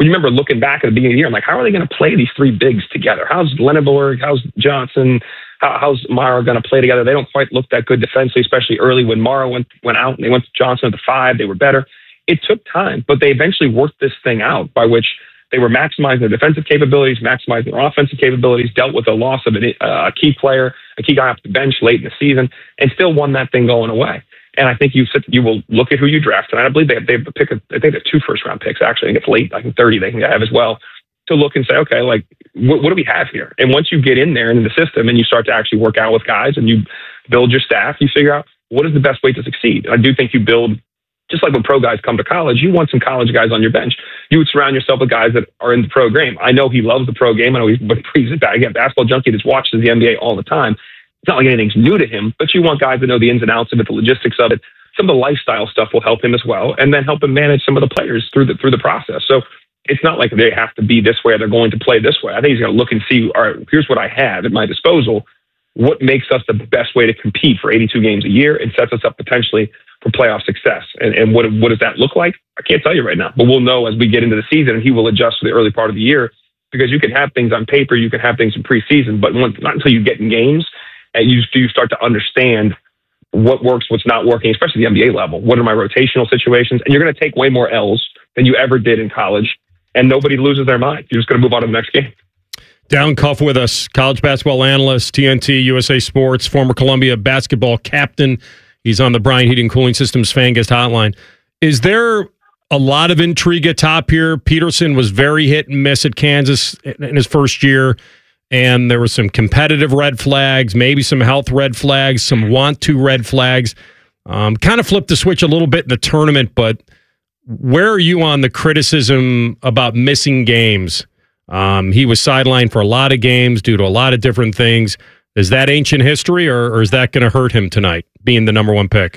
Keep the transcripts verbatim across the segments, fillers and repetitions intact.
when you remember looking back at the beginning of the year, I'm like, how are they going to play these three bigs together? How's Lenneborg? How's Johnson? How, how's Mara going to play together? They don't quite look that good defensively, especially early when Mara went, went out and they went to Johnson at the five. They were better. It took time, but they eventually worked this thing out by which they were maximizing their defensive capabilities, maximizing their offensive capabilities, dealt with the loss of a, a key player, a key guy off the bench late in the season, and still won that thing going away. And I think you sit, you will look at who you draft, and I believe they have, they have a pick. Of, I think they have two first round picks. Actually, I think it's late. I think thirty they can have as well to look and say, okay, like what, what do we have here? And once you get in there into the system and you start to actually work out with guys and you build your staff, you figure out what is the best way to succeed. And I do think you build. Just like when pro guys come to college, you want some college guys on your bench. You would surround yourself with guys that are in the pro game. I know he loves the pro game. I know he's, but he's a again, basketball junkie that watches the N B A all the time. It's not like anything's new to him, but you want guys that know the ins and outs of it, the logistics of it. Some of the lifestyle stuff will help him as well, and then help him manage some of the players through the through the process. So it's not like they have to be this way or they're going to play this way. I think he's going to look and see, all right, here's what I have at my disposal. What makes us the best way to compete for eighty-two games a year and sets us up potentially for playoff success? And, and what what does that look like? I can't tell you right now, but we'll know as we get into the season, and he will adjust for the early part of the year, because you can have things on paper, you can have things in preseason, but once, not until you get in games and you, you start to understand what works, what's not working, especially the N B A level. What are my rotational situations? And you're going to take way more L's than you ever did in college, and nobody loses their mind. You're just going to move on to the next game. Dallin Cuff with us, college basketball analyst, T N T, U S A Sports, former Columbia basketball captain. He's on the Bryant Heating Cooling Systems fan guest hotline. Is there a lot of intrigue at top here? Peterson was very hit and miss at Kansas in his first year, and there were some competitive red flags, maybe some health red flags, some want-to red flags. Um, kind of flipped the switch a little bit in the tournament, but where are you on the criticism about missing games? Um, he was sidelined for a lot of games due to a lot of different things. Is that ancient history, or, or is that going to hurt him tonight, being the number one pick?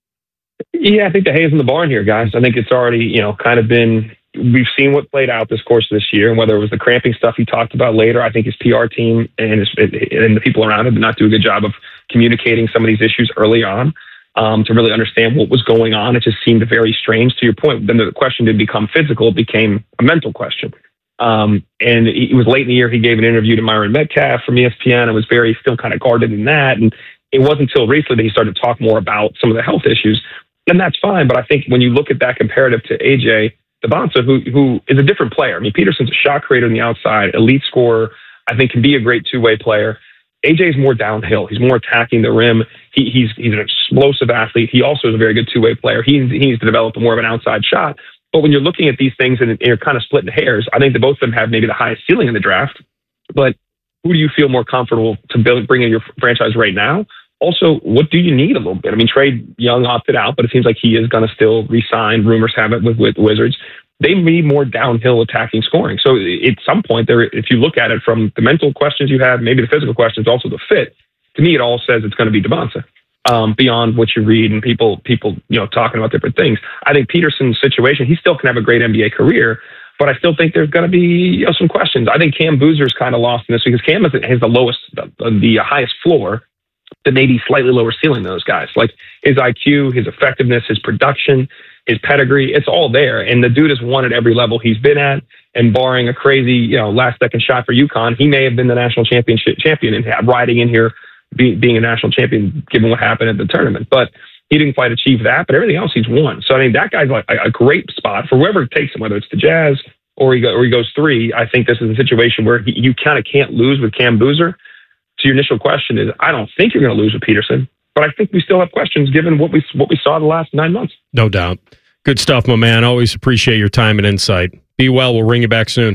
Yeah, I think the hay's in the barn here, guys. I think it's already, you know, kind of been, we've seen what played out this course of this year, and whether it was the cramping stuff he talked about later. I think his P R team and, his, and the people around him did not do a good job of communicating some of these issues early on um, to really understand what was going on. It just seemed very strange. To your point, then the question didn't become physical, it became a mental question. Um, and it was late in the year, he gave an interview to Myron Metcalf from E S P N and was very still kind of guarded in that. And it wasn't until recently that he started to talk more about some of the health issues. And that's fine. But I think when you look at that comparative to A J Dybantsa, who, who is a different player. I mean, Peterson's a shot creator on the outside, elite scorer, I think can be a great two-way player. A J's more downhill. He's more attacking the rim. He, he's, he's an explosive athlete. He also is a very good two-way player. He, he needs to develop more of an outside shot. But when you're looking at these things and you're kind of splitting hairs, I think that both of them have maybe the highest ceiling in the draft. But who do you feel more comfortable to build, bring in your franchise right now? Also, what do you need a little bit? I mean, Trae Young opted out, but it seems like he is going to still re-sign. Rumors have it with, with Wizards. They need more downhill attacking scoring. So at some point, there, if you look at it from the mental questions you have, maybe the physical questions, also the fit, to me, it all says it's going to be Dybantsa. Um, beyond what you read and people, people, you know, talking about different things. I think Peterson's situation, he still can have a great N B A career, but I still think there's going to be, you know, some questions. I think Cam Boozer's kind of lost in this because Cam has the lowest, the, the highest floor, but maybe slightly lower ceiling than those guys. Like his I Q, his effectiveness, his production, his pedigree, it's all there. And the dude has won at every level he's been at. And barring a crazy, you know, last second shot for UConn, he may have been the national championship champion and riding in here. Be, being a national champion, given what happened at the tournament. But he didn't quite achieve that, but everything else he's won. So, I mean, that guy's like a, a great spot for whoever takes him, whether it's the Jazz or he, go, or he goes three. I think this is a situation where he, you kind of can't lose with Cam Boozer. So your initial question is, I don't think you're going to lose with Peterson, but I think we still have questions given what we what we saw the last nine months. No doubt. Good stuff, my man. Always appreciate your time and insight. Be well. We'll ring you back soon.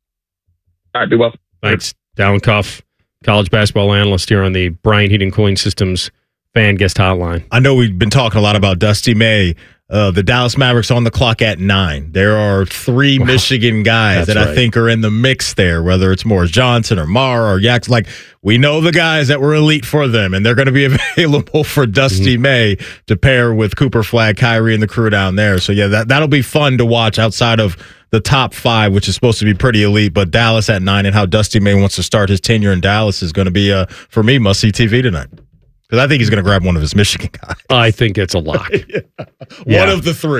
All right, be well. Thanks. Dallin Cuff, college basketball analyst here on the Bryant Heating Cooling Systems fan guest hotline. I know we've been talking a lot about Dusty May. Uh, the Dallas Mavericks on the clock at nine. There are three wow. Michigan guys That's that right. I think are in the mix there, whether it's Morris Johnson or Mara or Yax. Like, we know the guys that were elite for them, and they're going to be available for Dusty mm-hmm. May to pair with Cooper Flagg, Kyrie, and the crew down there. So, yeah, that, that'll be fun to watch outside of the top five, which is supposed to be pretty elite. But Dallas at nine and how Dusty May wants to start his tenure in Dallas is going to be, uh, for me, must-see T V tonight. Because I think he's going to grab one of his Michigan guys. I think it's a lock. yeah. Yeah. One of the three.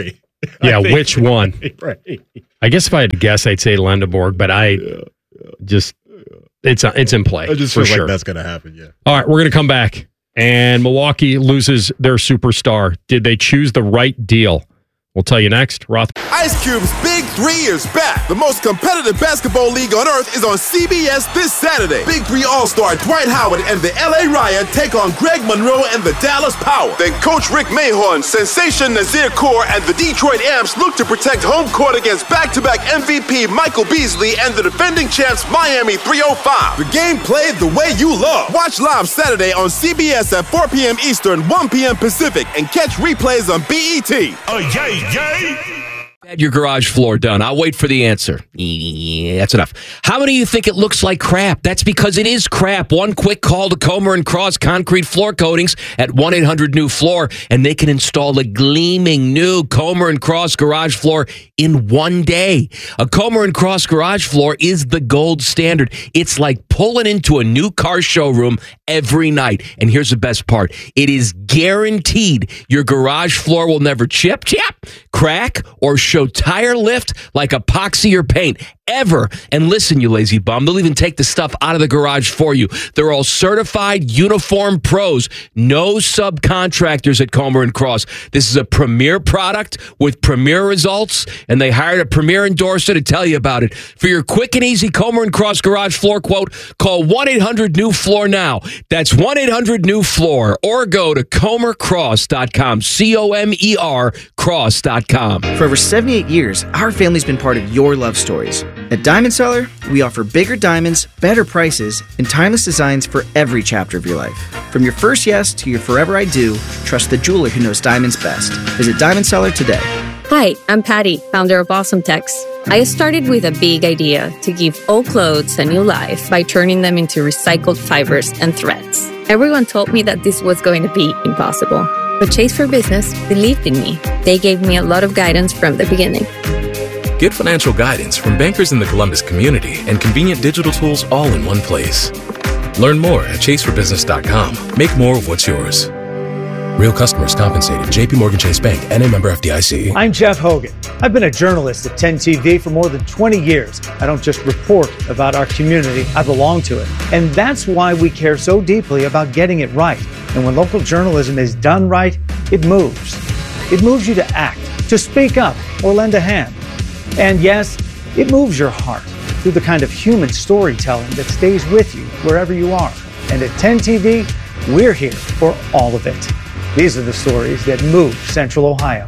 Yeah, which one? Right. I guess if I had to guess, I'd say Lendeborg, but I yeah, yeah. just it's it's in play. I just for feel sure. like that's going to happen. Yeah. All right, we're going to come back, and Milwaukee loses their superstar. Did they choose the right deal? We'll tell you next. Roth. Ice Cube's Big Three is back. The most competitive basketball league on earth is on C B S this Saturday. Big Three All-Star Dwight Howard and the L A Riot take on Greg Monroe and the Dallas Power. Then Coach Rick Mahorn, Sensation Nazir Kaur, and the Detroit Amps look to protect home court against back-to-back M V P Michael Beasley and the defending champs Miami three oh five. The game played the way you love. Watch live Saturday on C B S at four p.m. Eastern, one p.m. Pacific, and catch replays on B E T. Oh, yay! Yay! Had your garage floor done. I'll wait for the answer. Yeah, that's enough. How many of you think it looks like crap? That's because it is crap. One quick call to Comer and Cross Concrete Floor Coatings at one eight hundred new floor, and they can install a gleaming new Comer and Cross garage floor in one day. A Comer and Cross garage floor is the gold standard. It's like pulling into a new car showroom every night. And here's the best part. It is guaranteed your garage floor will never chip, chip, crack, or show tire lift like epoxy or paint ever. And listen, you lazy bum, they'll even take the stuff out of the garage for you. They're all certified uniform pros. No subcontractors at Comer and Cross. This is a premier product with premier results, and they hired a premier endorser to tell you about it. For your quick and easy Comer and Cross garage floor quote, call one eight hundred new floor now. That's one eight hundred new floor, or go to comer cross dot com. C O M E R cross dot com. For over seventy-eight years, our family's been part of your love stories. At Diamond Seller, we offer bigger diamonds, better prices, and timeless designs for every chapter of your life. From your first yes to your forever I do, trust the jeweler who knows diamonds best. Visit Diamond Seller today. Hi, I'm Patty, founder of Awesome Tex. I started with a big idea to give old clothes a new life by turning them into recycled fibers and threads. Everyone told me that this was going to be impossible. But Chase for Business believed in me. They gave me a lot of guidance from the beginning. Get financial guidance from bankers in the Columbus community and convenient digital tools all in one place. Learn more at chase for business dot com. Make more of what's yours. Real customers compensated. J P Morgan Chase Bank, N A member F D I C. I'm Jeff Hogan. I've been a journalist at ten T V for more than twenty years. I don't just report about our community, I belong to it. And that's why we care so deeply about getting it right. And when local journalism is done right, it moves. It moves you to act, to speak up, or lend a hand. And yes, it moves your heart through the kind of human storytelling that stays with you wherever you are. And at ten T V, we're here for all of it. These are the stories that move Central Ohio.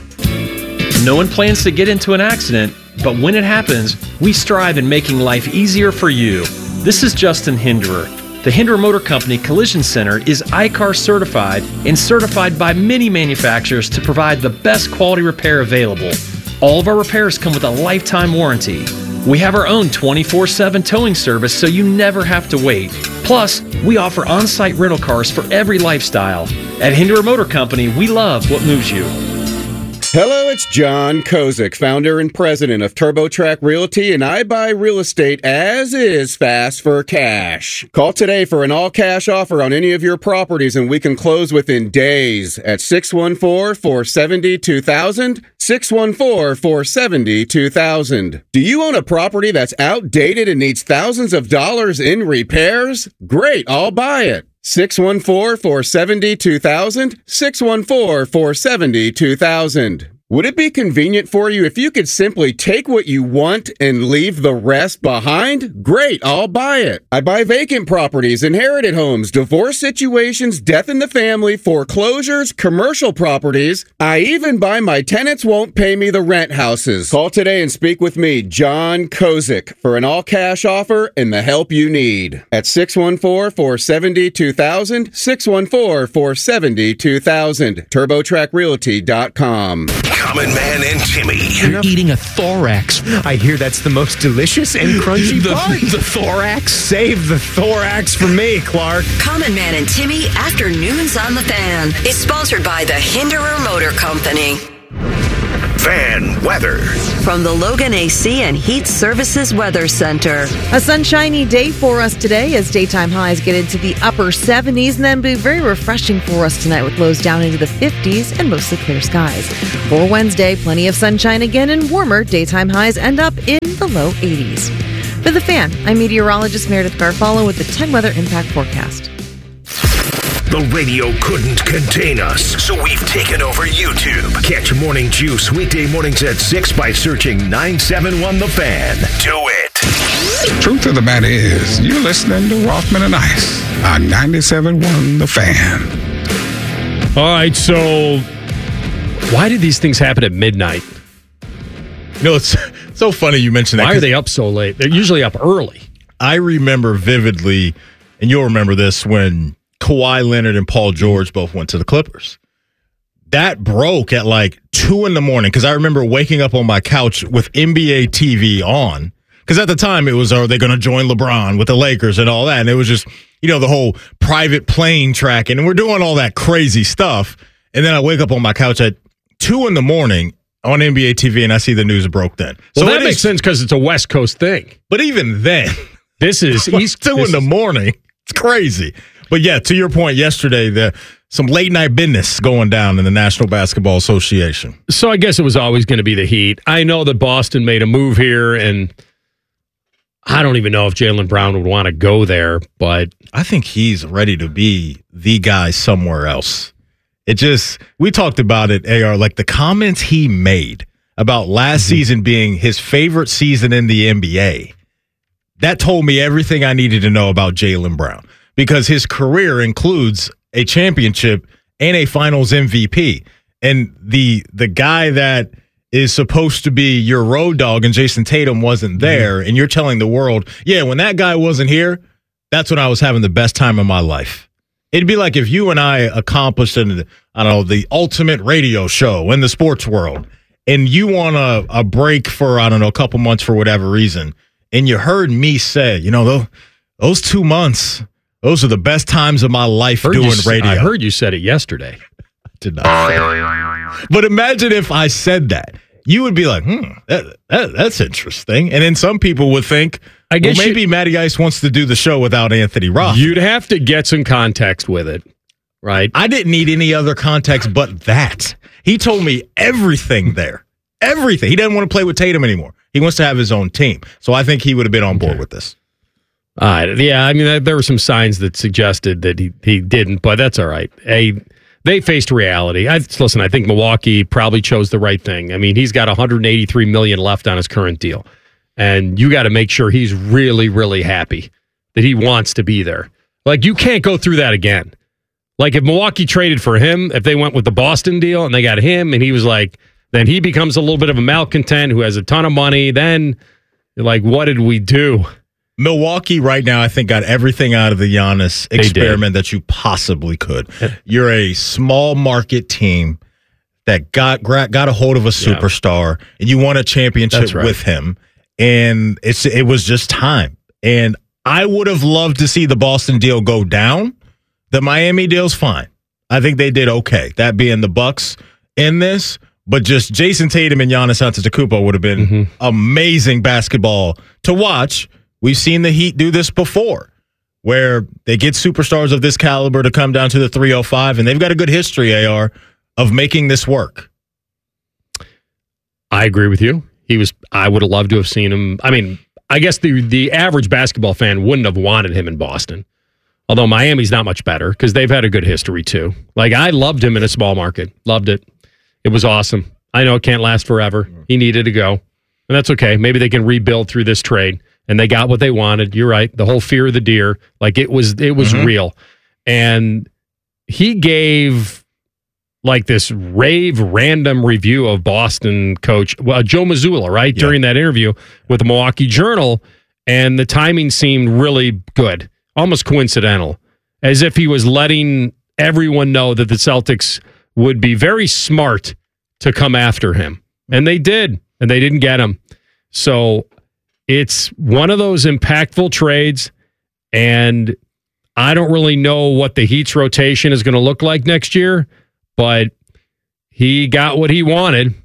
No one plans to get into an accident, but when it happens, we strive in making life easier for you. This is Justin Hinderer. The Hinderer Motor Company Collision Center is I C A R certified and certified by many manufacturers to provide the best quality repair available. All of our repairs come with a lifetime warranty. We have our own twenty-four seven towing service, so you never have to wait. Plus, we offer on-site rental cars for every lifestyle. At Hinderer Motor Company, we love what moves you. Hello, it's John Kozik, founder and president of TurboTrack Realty, and I buy real estate as is fast for cash. Call today for an all-cash offer on any of your properties, and we can close within days at six one four, four seven zero, two thousand, six one four, four seven zero, two thousand. Do you own a property that's outdated and needs thousands of dollars in repairs? Great, I'll buy it. six one four, four seven zero, two thousand, six one four, four seven zero, two thousand. Would it be convenient for you if you could simply take what you want and leave the rest behind? Great, I'll buy it. I buy vacant properties, inherited homes, divorce situations, death in the family, foreclosures, commercial properties. I even buy my tenants won't pay me the rent houses. Call today and speak with me, John Kozik, for an all-cash offer and the help you need. At six one four, four seven zero, two thousand, six one four, four seven zero, two thousand, turbo track realty dot com. Common Man and Timmy. You're eating a thorax. I hear that's the most delicious and crunchy the, part. The thorax? Save the thorax for me, Clark. Common Man and Timmy Afternoons on the Fan is sponsored by the Hinderer Motor Company. Fan weather. From the Logan A C and Heat Services Weather Center. A sunshiny day for us today as daytime highs get into the upper seventies and then be very refreshing for us tonight with lows down into the fifties and mostly clear skies. For Wednesday, plenty of sunshine again and warmer. Daytime highs end up in the low eighties. For The Fan, I'm meteorologist Meredith Garfalo with the ten Weather Impact Forecast. The radio couldn't contain us, so we've taken over YouTube. Catch Morning Juice weekday mornings at six by searching nine seven one The Fan. Do it. Truth of the matter is, you're listening to Rothman and Ice on ninety-seven point one The Fan. All right, so why did these things happen at midnight? You know, it's so funny you mentioned that. Why are they up so late? They're usually up early. I remember vividly, and you'll remember this, when Kawhi Leonard and Paul George both went to the Clippers. That broke at like two in the morning because I remember waking up on my couch with N B A T V on. Because at the time it was, are they going to join LeBron with the Lakers and all that? And it was just, you know, the whole private plane tracking. And we're doing all that crazy stuff. And then I wake up on my couch at two in the morning on N B A T V and I see the news broke then. Well, so that makes is, sense because it's a West Coast thing. But even then, this is East two this in the morning. It's crazy. But yeah, to your point yesterday, the some late night business going down in the National Basketball Association. So I guess it was always going to be the Heat. I know that Boston made a move here, and I don't even know if Jaylen Brown would want to go there, but I think he's ready to be the guy somewhere else. It just, we talked about it, A R, like the comments he made about last mm-hmm. season being his favorite season in the N B A. That told me everything I needed to know about Jaylen Brown. Because his career includes a championship and a finals M V P. And the the guy that is supposed to be your road dog and Jason Tatum wasn't there, mm-hmm. and you're telling the world, yeah, when that guy wasn't here, that's when I was having the best time of my life. It'd be like if you and I accomplished, an, I don't know, the ultimate radio show in the sports world, and you want a, a break for, I don't know, a couple months for whatever reason, and you heard me say, you know, those, those two months, those are the best times of my life heard doing you, radio. I heard you said it yesterday. I did not say it. But imagine if I said that. You would be like, hmm, that, that, that's interesting. And then some people would think, I guess well, maybe you, Matty Ice wants to do the show without Anthony Roth. You'd have to get some context with it, right? I didn't need any other context but that. He told me everything there. Everything. He doesn't want to play with Tatum anymore. He wants to have his own team. So I think he would have been on board okay. with this. All right. Yeah, I mean, there were some signs that suggested that he, he didn't, but that's all right. A, they faced reality. I, listen, I think Milwaukee probably chose the right thing. I mean, he's got one hundred eighty-three million dollars left on his current deal, and you got to make sure he's really, really happy that he wants to be there. Like, you can't go through that again. Like, if Milwaukee traded for him, if they went with the Boston deal and they got him, and he was like, then he becomes a little bit of a malcontent who has a ton of money, then, like, what did we do? Milwaukee right now, I think, got everything out of the Giannis experiment that you possibly could. You're a small market team that got got a hold of a superstar, yeah. and you won a championship right. with him, and it's it was just time. And I would have loved to see the Boston deal go down. The Miami deal's fine. I think they did okay. That being the Bucks in this, but just Jason Tatum and Giannis Antetokounmpo would have been mm-hmm. amazing basketball to watch. We've seen the Heat do this before, where they get superstars of this caliber to come down to the three oh five, and they've got a good history, A R, of making this work. I agree with you. He was. I would have loved to have seen him. I mean, I guess the the average basketball fan wouldn't have wanted him in Boston, although Miami's not much better because they've had a good history too. Like, I loved him in a small market. Loved it. It was awesome. I know it can't last forever. He needed to go, and that's okay. Maybe they can rebuild through this trade. And they got what they wanted. You're right. The whole fear of the deer, like it was, it was mm-hmm. real. And he gave like this rave random review of Boston coach well, Joe Mazzulla, right? Yeah. During that interview with the Milwaukee Journal. And the timing seemed really good, almost coincidental, as if he was letting everyone know that the Celtics would be very smart to come after him. And they did. And they didn't get him. So it's one of those impactful trades, and I don't really know what the Heat's rotation is going to look like next year, but he got what he wanted,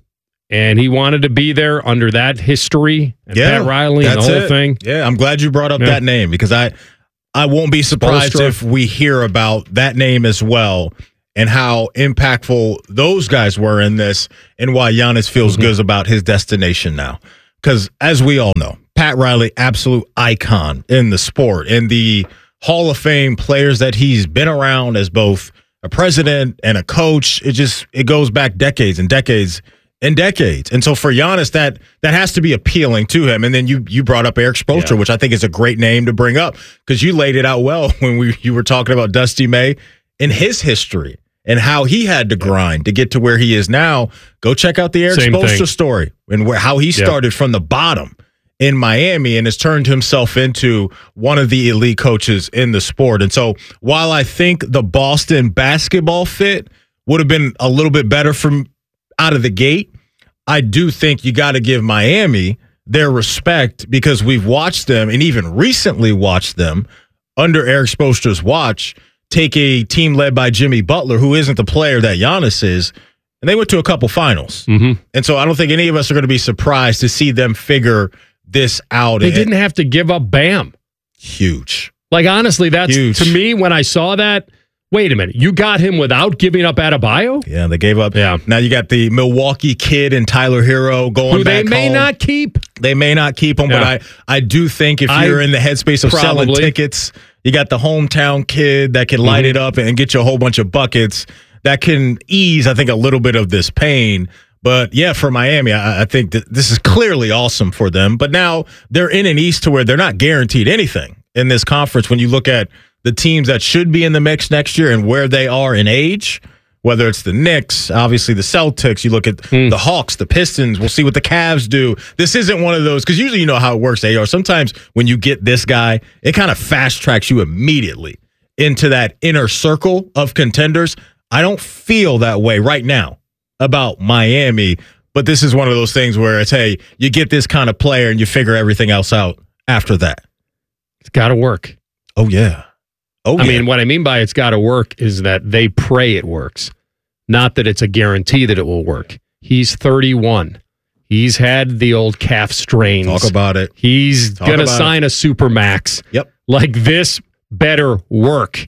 and he wanted to be there under that history and Yeah, Pat Riley and the that's whole it. thing. Yeah, I'm glad you brought up Yeah. that name because I I won't be surprised Spoelstra. if we hear about that name as well and how impactful those guys were in this and why Giannis feels Mm-hmm. good about his destination now. Because as we all know, Pat Riley, absolute icon in the sport, and the Hall of Fame players that he's been around as both a president and a coach, it just it goes back decades and decades and decades. And so for Giannis, that that has to be appealing to him. And then you you brought up Eric Spoelstra, Yeah. which I think is a great name to bring up because you laid it out well when we you were talking about Dusty May and his history and how he had to grind to get to where he is now. Go check out the Eric Same Spoelstra thing. story and where how he started from the bottom in Miami and has turned himself into one of the elite coaches in the sport. And so while I think the Boston basketball fit would have been a little bit better from out of the gate, I do think you got to give Miami their respect because we've watched them and even recently watched them under Eric Spoelstra's watch take a team led by Jimmy Butler, who isn't the player that Giannis is, and they went to a couple finals. Mm-hmm. And so I don't think any of us are going to be surprised to see them figure this out. They didn't have to give up Bam. Huge. Like, honestly, that's Huge. to me, when I saw that, wait a minute, you got him without giving up Adebayo? Yeah, they gave up. Yeah. Now you got the Milwaukee kid and Tyler Hero going Who they back may home. not keep. They may not keep him, Yeah. but I, I do think if I- you're in the headspace of selling Probably. tickets, you got the hometown kid that can light Mhm. it up and get you a whole bunch of buckets. That can ease, I think, a little bit of this pain. But yeah, for Miami, I, I think that this is clearly awesome for them. But now they're in an East to where they're not guaranteed anything in this conference. When you look at the teams that should be in the mix next year and where they are in age, whether it's the Knicks, obviously the Celtics, you look at the Hawks, the Pistons, we'll see what the Cavs do. This isn't one of those, because usually you know how it works, A R. Sometimes when you get this guy, it kind of fast tracks you immediately into that inner circle of contenders. I don't feel that way right now about Miami, but this is one of those things where it's, hey, you get this kind of player and you figure everything else out after that. It's got to work. Oh, yeah. Oh, I yeah. mean, what I mean by it's got to work is that they pray it works, not that it's a guarantee that it will work. He's thirty-one. He's had the old calf strains. Talk about it. He's Talk going to about sign a super max. Yep. Like, this better work.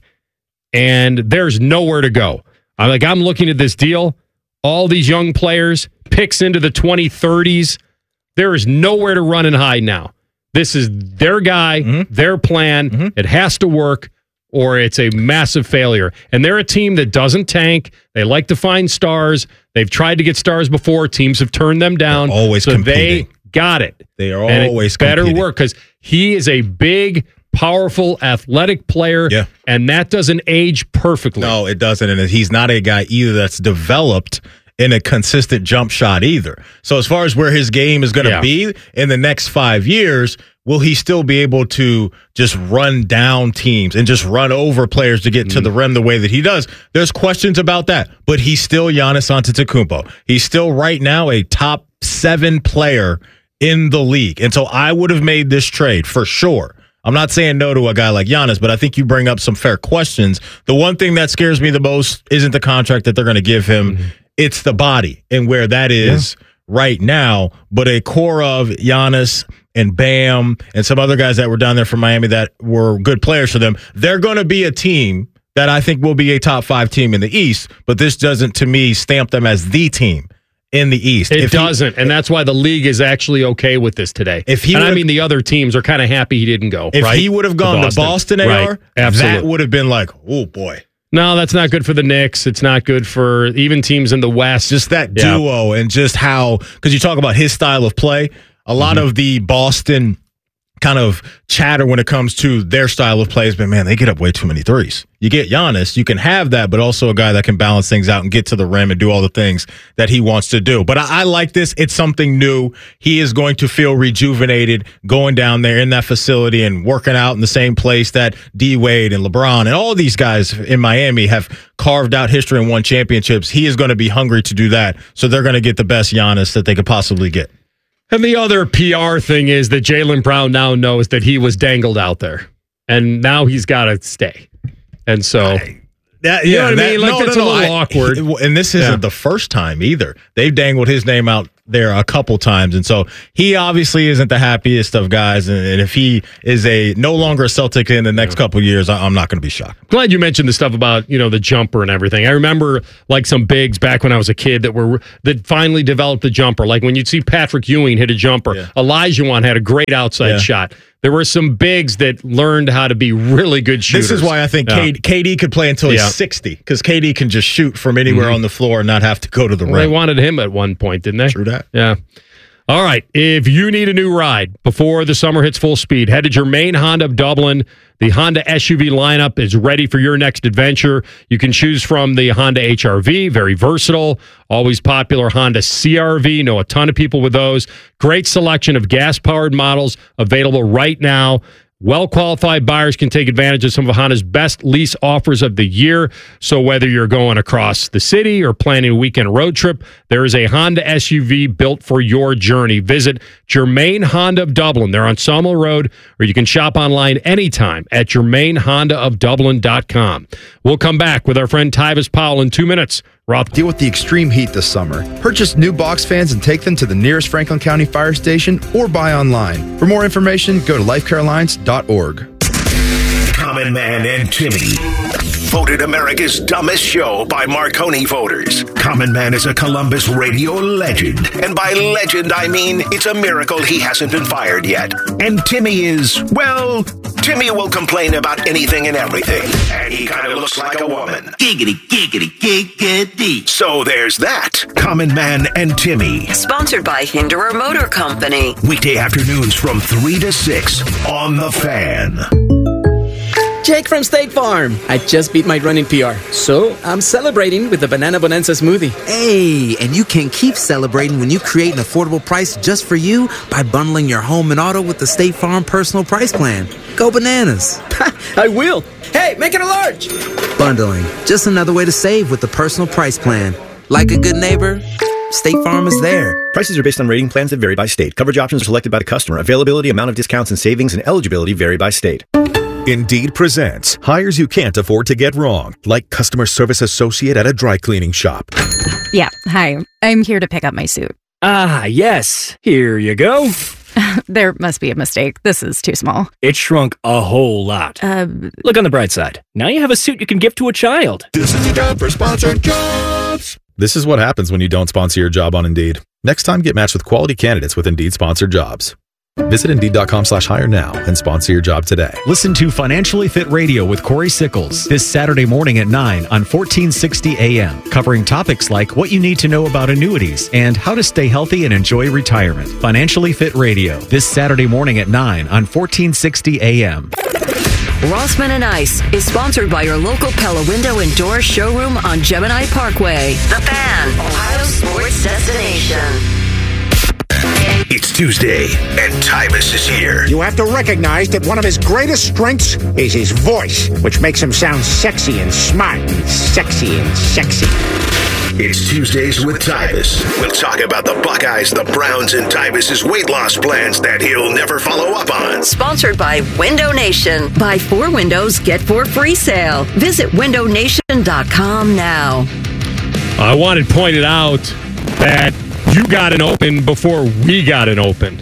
And there's nowhere to go. I'm like, I'm looking at this deal. All these young players, picks into the twenty thirties. There is nowhere to run and hide now. This is their guy, Mm-hmm. their plan. Mm-hmm. It has to work, or it's a massive failure. And they're a team that doesn't tank. They like to find stars. They've tried to get stars before. Teams have turned them down. They're always so competing. they got it. They are And always it better competing. work because he is a big, powerful, athletic player. Yeah. And that doesn't age perfectly. No, it doesn't. And he's not a guy either that's developed in a consistent jump shot either. So as far as where his game is going to Yeah. be in the next five years, will he still be able to just run down teams and just run over players to get Mm. to the rim the way that he does? There's questions about that, but he's still Giannis Antetokounmpo. He's still right now a top seven player in the league. And so I would have made this trade for sure. I'm not saying no to a guy like Giannis, but I think you bring up some fair questions. The one thing that scares me the most isn't the contract that they're going to give him. Mm-hmm. It's the body and where that is right now. But a core of Giannis and Bam and some other guys that were down there from Miami that were good players for them, they're going to be a team that I think will be a top five team in the East. But this doesn't, to me, stamp them as the team in the East. It If he- doesn't, and that's why the league is actually okay with this today. If he and I would've- mean, the other teams are kind of happy he didn't go. If right? he would have gone to Boston, A R, right. Absolutely. that would have been like, oh boy. No, that's not good for the Knicks. It's not good for even teams in the West. Just that Yeah. duo and just how, because you talk about his style of play, a lot Mm-hmm. of the Boston kind of chatter when it comes to their style of play has been, man, they get up way too many threes. You get Giannis, you can have that, but also a guy that can balance things out and get to the rim and do all the things that he wants to do. But I, I like this. It's something new. He is going to feel rejuvenated going down there in that facility and working out in the same place that D Wade and LeBron and all these guys in Miami have carved out history and won championships. He is going to be hungry to do that. So they're going to get the best Giannis that they could possibly get. And the other P R thing is that Jaylen Brown now knows that he was dangled out there, and now he's got to stay. And so That, you yeah, know what that, I mean? Like, no, that's no, a no, little I, awkward. And this isn't Yeah. the first time either. They've dangled his name out there a couple times, and so he obviously isn't the happiest of guys. And, and if he is a no longer a Celtic in the next couple of years, I, I'm not going to be shocked. Glad you mentioned the stuff about, you know, the jumper and everything. I remember like some bigs back when I was a kid that were that finally developed the jumper. Like when you'd see Patrick Ewing hit a jumper, Yeah. Olajuwon had a great outside Yeah. shot. There were some bigs that learned how to be really good shooters. This is why I think Yeah. K- K D could play until Yeah. he's sixty, because K D can just shoot from anywhere Mhm. on the floor and not have to go to the Well, they rim. wanted him at one point, didn't they? True that. Yeah. All right. If you need a new ride before the summer hits full speed, head to Germain Honda of Dublin. The Honda S U V lineup is ready for your next adventure. You can choose from the Honda H R V, very versatile, always popular Honda C R V. Know a ton of people with those. Great selection of gas-powered models available right now. Well-qualified buyers can take advantage of some of Honda's best lease offers of the year. So whether you're going across the city or planning a weekend road trip, there is a Honda S U V built for your journey. Visit Germain Honda of Dublin. They're on Sawmill Road, or you can shop online anytime at germain honda of dublin dot com. We'll come back with our friend Tyvis Powell in two minutes. Roth. Deal with the extreme heat this summer. Purchase new box fans and take them to the nearest Franklin County Fire Station or buy online. For more information, go to life care alliance dot org. Common Man and Timmy. Voted America's dumbest show by Marconi voters. Common Man is a Columbus radio legend. And by legend, I mean it's a miracle he hasn't been fired yet. And Timmy is, well, Timmy will complain about anything and everything. And he kind of looks like a woman. Giggity, giggity, giggity. So there's that. Common Man and Timmy. Sponsored by Hinderer Motor Company. Weekday afternoons from three to six on The Fan. Jake from State Farm. I just beat my running P R, so I'm celebrating with the Banana Bonanza smoothie. Hey, and you can keep celebrating when you create an affordable price just for you by bundling your home and auto with the State Farm Personal Price Plan. Go bananas. I will. Hey, make it a large. Bundling, just another way to save with the Personal Price Plan. Like a good neighbor, State Farm is there. Prices are based on rating plans that vary by state. Coverage options are selected by the customer. Availability, amount of discounts and savings, and eligibility vary by state. Indeed presents hires you can't afford to get wrong, like customer service associate at a dry cleaning shop. Yeah, hi. I'm here to pick up my suit. Ah, yes. Here you go. There must be a mistake. This is too small. It shrunk a whole lot. Uh, Look on the bright side. Now you have a suit you can give to a child. This is the time for sponsored jobs. This is what happens when you don't sponsor your job on Indeed. Next time, get matched with quality candidates with Indeed sponsored jobs. Visit Indeed.com slash hire now and sponsor your job today. Listen to Financially Fit Radio with Corey Sickles this Saturday morning at nine on fourteen sixty A M, covering topics like what you need to know about annuities and how to stay healthy and enjoy retirement. Financially Fit Radio this Saturday morning at nine on fourteen sixty A M. Rossman and Ice is sponsored by your local Pella Window and Door showroom on Gemini Parkway. The Fan, Ohio sports destination. It's Tuesday, and Tyvis is here. You have to recognize that one of his greatest strengths is his voice, which makes him sound sexy and smart and sexy and sexy. It's Tuesdays with Tyvis. We'll talk about the Buckeyes, the Browns, and Tyvis's weight loss plans that he'll never follow up on. Sponsored by Window Nation. Buy four windows, get four free sale. Visit window nation dot com now. I wanted pointed out that you got an open before we got an open.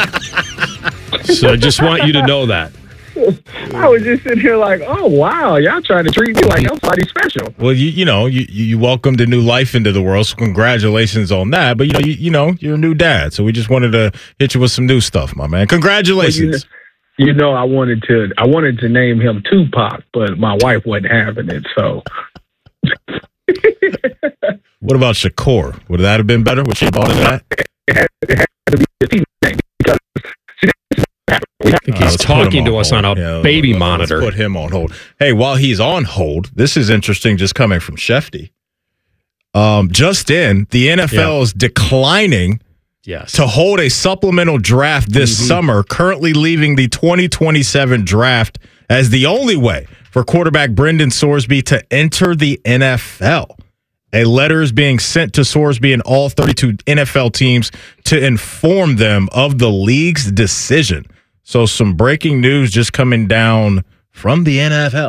So I just want you to know that. I was just sitting here like, oh, wow, y'all trying to treat me like I'm somebody special. Well, you you know, you, you welcomed a new life into the world, so congratulations on that. But, you know, you, you know, you're a new dad, so we just wanted to hit you with some new stuff, my man. Congratulations. Well, you, know, you know, I wanted to I wanted to name him Tupac, but my wife wasn't having it, so... What about Shakur? Would that have been better? Would she bought that? It had, it had to be a team name because I think he's uh, talking to us hold. on a yeah, baby let's monitor. Put him on hold. Hey, while he's on hold, this is interesting just coming from Shefty. Um, just in, the N F L yeah. is declining yes. to hold a supplemental draft this mm-hmm. summer, currently leaving the twenty twenty-seven draft as the only way for quarterback Brendan Sorsby to enter the N F L. A letter is being sent to Sorsby and all thirty-two N F L teams to inform them of the league's decision. So some breaking news just coming down from the N F L.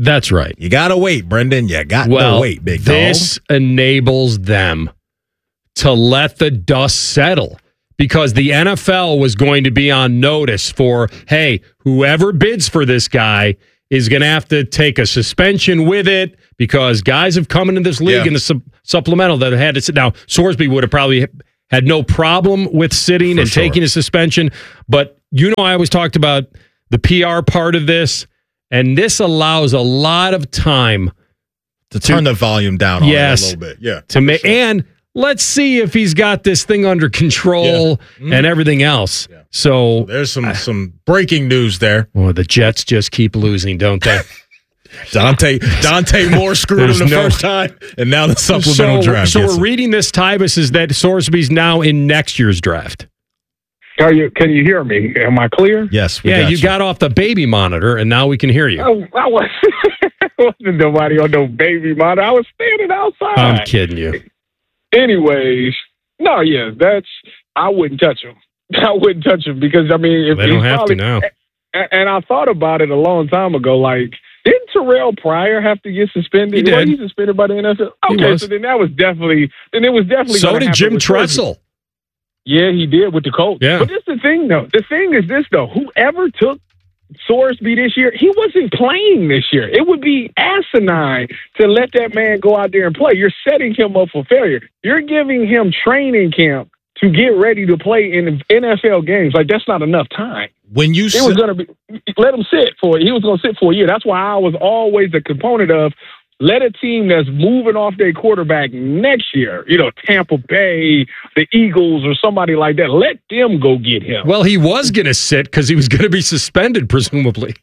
That's right. You got to wait, Brendan. You got well, to wait, big this dog. enables them to let the dust settle because the N F L was going to be on notice for, hey, whoever bids for this guy is going to have to take a suspension with it because guys have come into this league Yeah. in the su- supplemental that had to sit. Now, Sorsby would have probably had no problem with sitting For and sure. taking a suspension, but you know I always talked about the P R part of this, and this allows a lot of time to turn the volume down on yes, it a little bit. Yeah. To ma- and let's see if he's got this thing under control Yeah. Mm-hmm. and everything else. So there's some some breaking news there. Well, the Jets just keep losing, don't they? Dante Dante Moore screwed There's him the no- first time, and now the supplemental so, draft. So gets we're him. reading this, Tybus, is that Sorsby's now in next year's draft. Are you, can you hear me? Am I clear? Yes. Yeah, you, got off the baby monitor, and now we can hear you. Oh, I was wasn't nobody on no baby monitor. I was standing outside. I'm kidding you. Anyways, no, yeah, that's I wouldn't touch him. I wouldn't touch him because I mean, if They don't he's have probably, to now. And, and I thought about it a long time ago. Like, didn't Terrell Pryor have to get suspended? He did. Was he suspended by the N F L? He Okay, was. so then that was definitely. Then it was definitely. So gonna did happen Jim with Tressel. Yeah, he did with the Colts. Yeah. But this is the thing, though. The thing is this, though. Whoever took Sorsby this year, he wasn't playing this year. It would be asinine to let that man go out there and play. You're setting him up for failure. You're giving him training camp to get ready to play in N F L games. Like, that's not enough time. When you It sit- was going to be let him sit for he was going to sit for a year. That's why I was always a component of let a team that's moving off their quarterback next year, you know, Tampa Bay, the Eagles, or somebody like that, let them go get him. Well, he was going to sit because he was going to be suspended, presumably.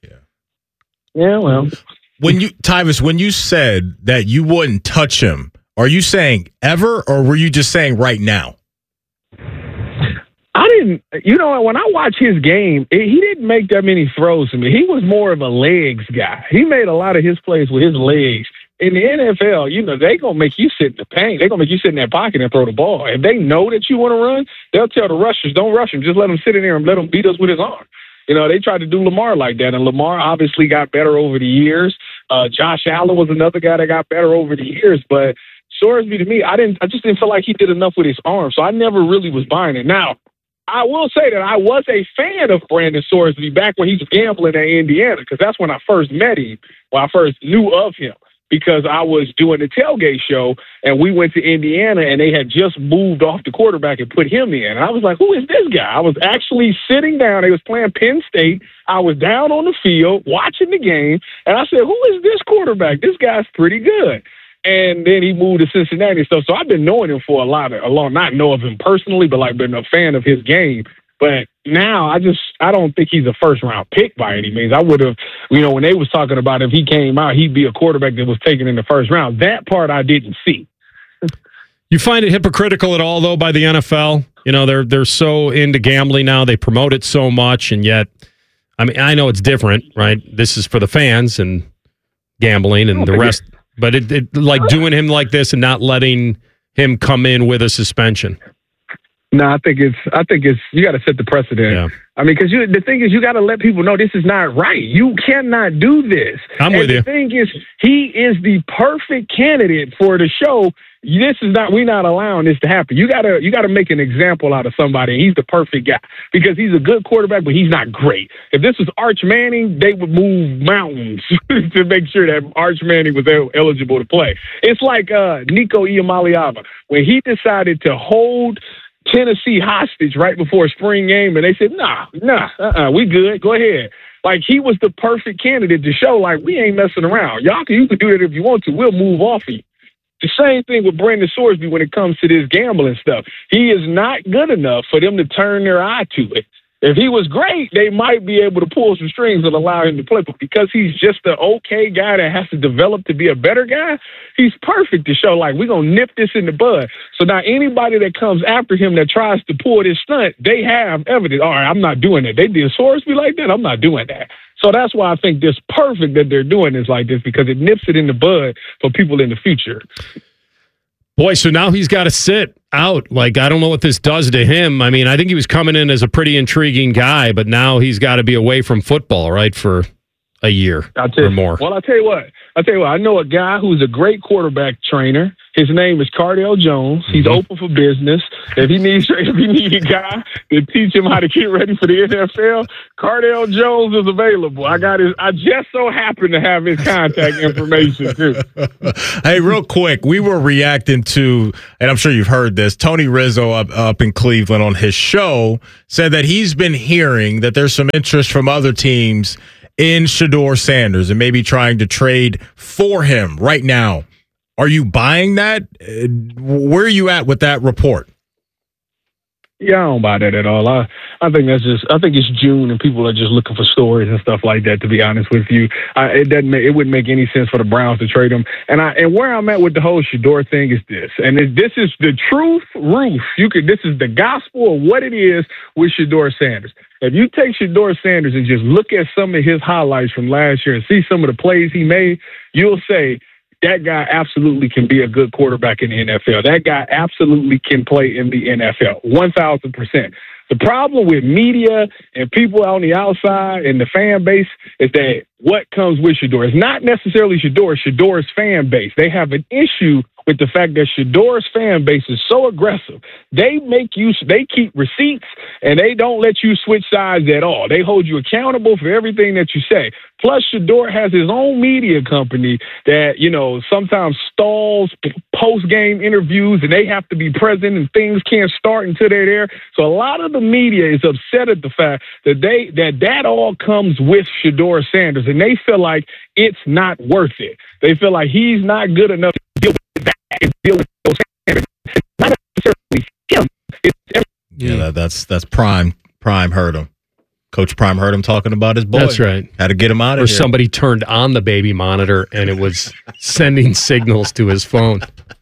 Yeah, well. When you, Tyvis, when you said that you wouldn't touch him, are you saying ever, or were you just saying right now? I didn't, you know, when I watch his game, it, he didn't make that many throws to me. He was more of a legs guy. He made a lot of his plays with his legs. In the N F L, you know, they're going to make you sit in the paint. They're going to make you sit in that pocket and throw the ball. If they know that you want to run, they'll tell the rushers, don't rush him. Just let him sit in there and let him beat us with his arm. You know, they tried to do Lamar like that, and Lamar obviously got better over the years. Uh, Josh Allen was another guy that got better over the years, but Sorsby, to me, I didn't. I just didn't feel like he did enough with his arm, so I never really was buying it. Now, I will say that I was a fan of Brandon Sorsby back when he was gambling at Indiana, because that's when I first met him, when I first knew of him, because I was doing the tailgate show, and we went to Indiana, and they had just moved off the quarterback and put him in. And I was like, who is this guy? I was actually sitting down. They was playing Penn State. I was down on the field watching the game, and I said, who is this quarterback? This guy's pretty good. And then he moved to Cincinnati and stuff. So I've been knowing him for a lot of, a long, not know of him personally, but like been a fan of his game. But now I just, I don't think he's a first round pick by any means. I would have, you know, when they was talking about if he came out, he'd be a quarterback that was taken in the first round. That part I didn't see. You find it hypocritical at all, though, by the N F L? You know, they're they're so into gambling now. They promote it so much, and yet, I mean, I know it's different, right? This is for the fans and gambling and the rest. But it, it like doing him like this and not letting him come in with a suspension. No, I think it's. I think it's. You got to set the precedent. Yeah. I mean, because you. The thing is, you got to let people know this is not right. You cannot do this. I'm and with the you. The thing is, he is the perfect candidate for the show. This is not. We're not allowing this to happen. You gotta. You gotta make an example out of somebody. He's the perfect guy because he's a good quarterback, but he's not great. If this was Arch Manning, they would move mountains to make sure that Arch Manning was el- eligible to play. It's like uh, Nico Iamaleava when he decided to hold Tennessee hostage right before a spring game, and they said, nah, nah, uh-uh, we good, go ahead. Like, he was the perfect candidate to show, like, we ain't messing around. Y'all can, you can do that if you want to. We'll move off of you. The same thing with Brandon Sorsby when it comes to this gambling stuff. He is not good enough for them to turn their eye to it. If he was great, they might be able to pull some strings and allow him to play. But because he's just an okay guy that has to develop to be a better guy, he's perfect to show, like, we're going to nip this in the bud. So now anybody that comes after him that tries to pull this stunt, they have evidence. All right, I'm not doing that. They did Sorsby like that. I'm not doing that. So that's why I think this perfect that they're doing this like this, because it nips it in the bud for people in the future. Boy, so now he's got to sit out. Like, I don't know what this does to him. I mean, I think he was coming in as a pretty intriguing guy, but now he's got to be away from football, right, for a year I'll tell or you, more. Well, I'll tell you what. I'll tell you what. I know a guy who's a great quarterback trainer. His name is Cardell Jones. He's mm-hmm. open for business. If he needs, if he needs a guy to teach him how to get ready for the N F L, Cardell Jones is available. I got his. I just so happen to have his contact information too. Hey, real quick, we were reacting to, and I'm sure you've heard this. Tony Rizzo up up in Cleveland on his show said that he's been hearing that there's some interest from other teams in Shedeur Sanders and maybe trying to trade for him right now. Are you buying that? Uh, where are you at with that report? Yeah, I don't buy that at all. I, I think that's just. I think it's June and people are just looking for stories and stuff like that. To be honest with you, I, it doesn't. Make, it wouldn't make any sense for the Browns to trade him. And I and where I'm at with the whole Shedeur thing is this, and it, this is the truth, Ruth. You could. This is the gospel of what it is with Shedeur Sanders. If you take Shedeur Sanders and just look at some of his highlights from last year and see some of the plays he made, you'll say, that guy absolutely can be a good quarterback in the N F L. That guy absolutely can play in the N F L, one thousand percent. The problem with media and people on the outside and the fan base is that what comes with Shedeur is not necessarily Shedeur, Shedeur's fan base. They have an issue with the fact that Shedeur's fan base is so aggressive. They make you, they keep receipts and they don't let you switch sides at all. They hold you accountable for everything that you say. Plus, Shedeur has his own media company that, you know, sometimes stalls post-game interviews and they have to be present and things can't start until they're there. So a lot of the media is upset at the fact that they that that all comes with Shedeur Sanders and they feel like it's not worth it. They feel like he's not good enough to deal with that and deal with those Sanders. It's not necessarily him. It's yeah, that, that's that's Prime. Prime heard him. Coach Prime heard him talking about his boy. That's right. Had to get him out of or here. Or somebody turned on the baby monitor and it was sending signals to his phone.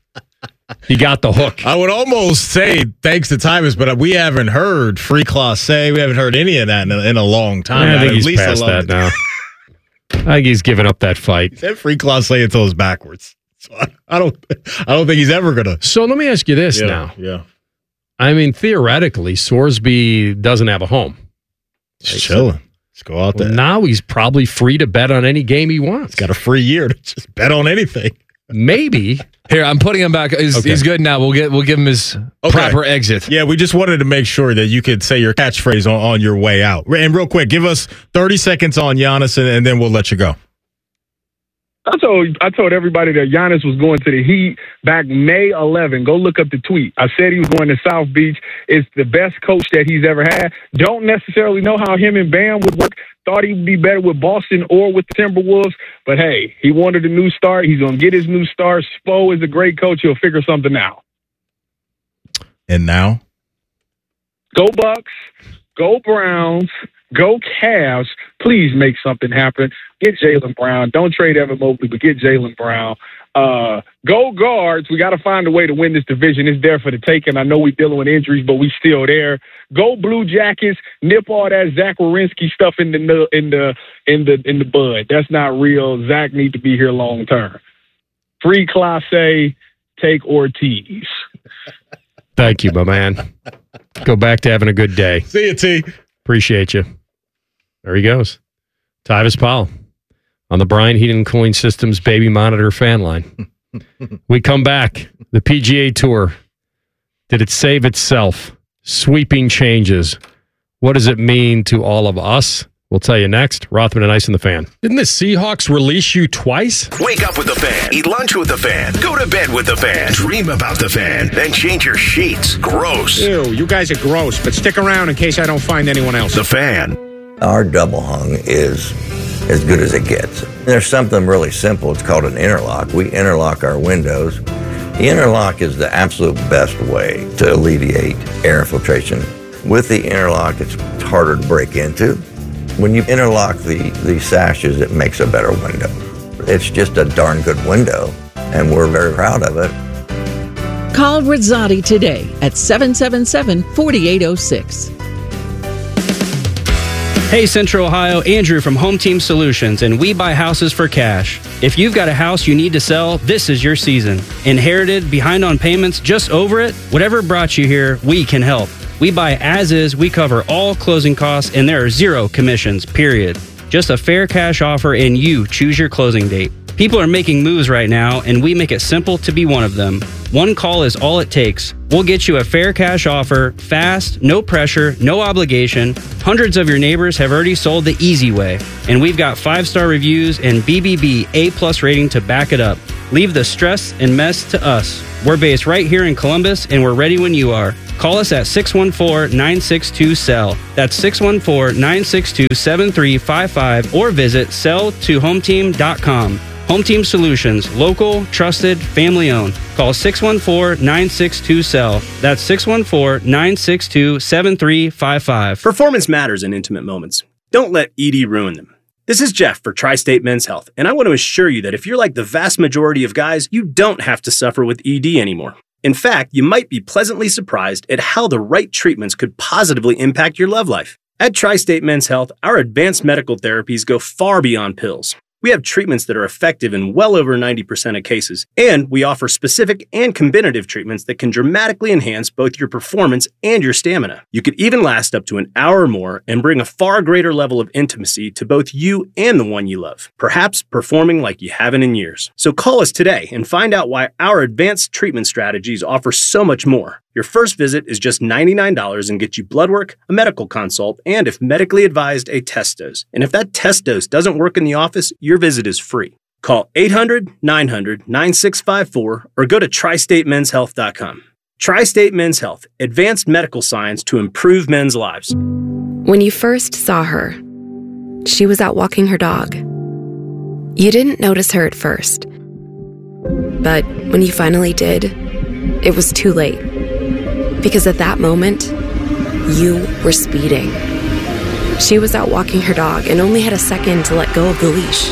He got the hook. I would almost say thanks to Tyvus, but we haven't heard Free Class say. We haven't heard any of that in a, in a long time. I think At he's least past that it. now. I think he's given up that fight. He said Free Class say until it's backwards. So I, I don't. I don't think he's ever gonna. So let me ask you this yeah, now. Yeah. I mean, theoretically, Sorsby doesn't have a home. He's right, chilling. So, let's go out there. Well, now he's probably free to bet on any game he wants. He's got a free year to just bet on anything. Maybe. Here, I'm putting him back. He's, okay. he's good now. We'll get we'll give him his okay. proper exit. Yeah, we just wanted to make sure that you could say your catchphrase on, on your way out. And real quick, give us thirty seconds on Giannis, and, and then we'll let you go. I told I told everybody that Giannis was going to the Heat back May eleventh. Go look up the tweet. I said he was going to South Beach. It's the best coach that he's ever had. Don't necessarily know how him and Bam would work. Thought he'd be better with Boston or with the Timberwolves. But, hey, he wanted a new start. He's going to get his new start. Spo is a great coach. He'll figure something out. And now? Go Bucks. Go Browns. Go Cavs. Please make something happen. Get Jaylen Brown. Don't trade Evan Mobley, but get Jaylen Brown. Uh, go Guards. We got to find a way to win this division. It's there for the taking. I know we're dealing with injuries, but we still there. Go Blue Jackets. Nip all that Zach Werenski stuff in the in the in the in the bud. That's not real. Zach need to be here long term. Free Class A. Take Ortiz. Thank you, my man. Go back to having a good day. See you, T. Appreciate you. There he goes. Tyvus Powell on the Brian Heating and Cooling Systems Baby Monitor fan line. We come back. The P G A Tour. Did it save itself? Sweeping changes. What does it mean to all of us? We'll tell you next. Rothman and Ice and the Fan. Didn't the Seahawks release you twice? Wake up with the Fan. Eat lunch with the Fan. Go to bed with the Fan. Dream about the Fan. Then change your sheets. Gross. Ew, you guys are gross, but stick around in case I don't find anyone else. The Fan. Our double hung is as good as it gets. There's something really simple. It's called an interlock. We interlock our windows. The interlock is the absolute best way to alleviate air infiltration. With the interlock, it's harder to break into. When you interlock the, the sashes, it makes a better window. It's just a darn good window, and we're very proud of it. Call Rizzotti today at seven seven seven, four eight zero six. Hey Central Ohio, Andrew from Home Team Solutions, and we buy houses for cash. If you've got a house you need to sell, this is your season. Inherited, behind on payments, just over it? Whatever brought you here, we can help. We buy as is, we cover all closing costs, and there are zero commissions, period. Just a fair cash offer and you choose your closing date. People are making moves right now, and we make it simple to be one of them. One call is all it takes. We'll get you a fair cash offer, fast, no pressure, no obligation. Hundreds of your neighbors have already sold the easy way, and we've got five-star reviews and B B B A-plus rating to back it up. Leave the stress and mess to us. We're based right here in Columbus, and we're ready when you are. Call us at six one four, nine six two, S E L L. That's six one four, nine six two, seven three five five or visit sell to home team dot com. Home Team Solutions, local, trusted, family owned. Call six one four, nine six two, S E L L. That's six one four, nine six two, seven three five five. Performance matters in intimate moments. Don't let E D ruin them. This is Jeff for Tri-State Men's Health, and I want to assure you that if you're like the vast majority of guys, you don't have to suffer with E D anymore. In fact, you might be pleasantly surprised at how the right treatments could positively impact your love life. At Tri-State Men's Health, our advanced medical therapies go far beyond pills. We have treatments that are effective in well over ninety percent of cases, and we offer specific and combinative treatments that can dramatically enhance both your performance and your stamina. You could even last up to an hour or more and bring a far greater level of intimacy to both you and the one you love, perhaps performing like you haven't in years. So call us today and find out why our advanced treatment strategies offer so much more. Your first visit is just ninety-nine dollars and gets you blood work, a medical consult, and if medically advised, a test dose. And if that test dose doesn't work in the office, your visit is free. Call eight hundred, nine hundred, nine six five four or go to tri state men's health dot com. Tri-State Men's Health, advanced medical science to improve men's lives. When you first saw her, she was out walking her dog. You didn't notice her at first. But when you finally did, it was too late. Because at that moment, you were speeding. She was out walking her dog and only had a second to let go of the leash.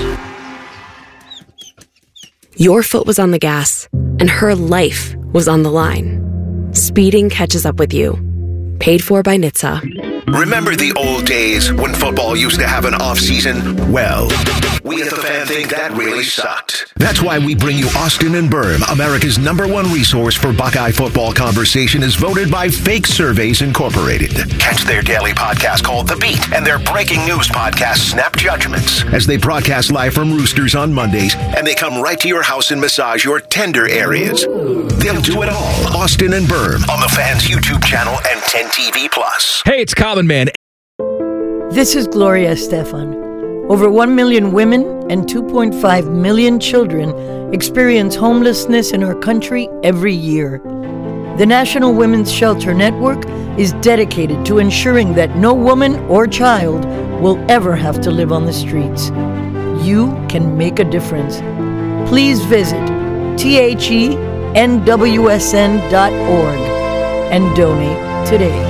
Your foot was on the gas, and her life was on the line. Speeding catches up with you. Paid for by N H T S A. Remember the old days when football used to have an off-season? Well, we at The Fan think that really sucked. That's why we bring you Austin and Berm, America's number one resource for Buckeye football conversation, is voted by Fake Surveys Incorporated. Catch their daily podcast called The Beat and their breaking news podcast, Snap Judgments, as they broadcast live from Roosters on Mondays, and they come right to your house and massage your tender areas. They'll do it all. Austin and Berm on The Fan's YouTube channel and ten T V Plus. Hey, it's Common Man. This is Gloria Estefan. Over one million women and two point five million children experience homelessness in our country every year. The National Women's Shelter Network is dedicated to ensuring that no woman or child will ever have to live on the streets. You can make a difference. Please visit T H E N W S N dot org and donate today.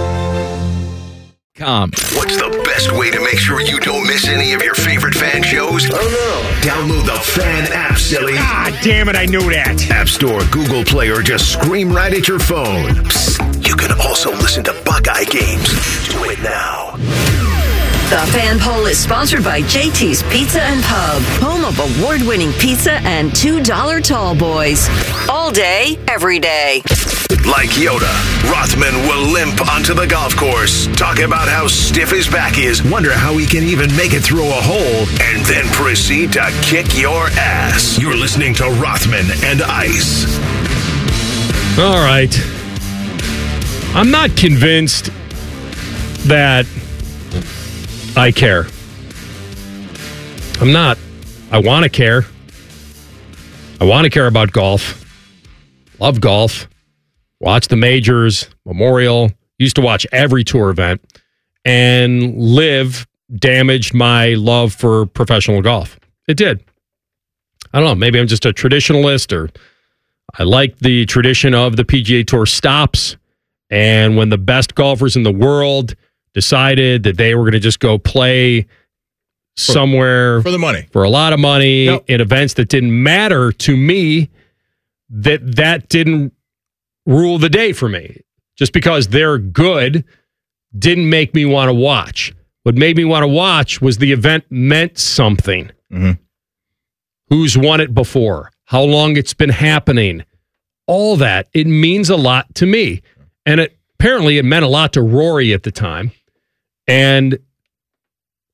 Com. What's the best way to make sure you don't miss any of your favorite fan shows? Oh no. Download the Fan app, silly. Ah, damn it, I knew that. App Store, Google Play, or just scream right at your phone. Psst, you can also listen to Buckeye games. Do it now. The Fan Poll is sponsored by J T's Pizza and Pub, home of award-winning pizza and two dollar tall boys. All day, every day. Like Yoda, Rothman will limp onto the golf course, talk about how stiff his back is, wonder how he can even make it through a hole, and then proceed to kick your ass. You're listening to Rothman and Ice. All right. I'm not convinced that I care. I'm not. I want to care. I want to care about golf. Love golf. Watch the majors, Memorial. Used to watch every tour event. And Live damaged my love for professional golf. It did. I don't know. Maybe I'm just a traditionalist, or I like the tradition of the P G A Tour stops. And when the best golfers in the world decided that they were going to just go play somewhere for the money, for a lot of money, yep, in events that didn't matter to me, that that didn't rule the day for me. Just because they're good didn't make me want to watch. What made me want to watch was the event meant something. Mm-hmm. Who's won it before? How long it's been happening? All that. It means a lot to me. And it, apparently it meant a lot to Rory at the time. And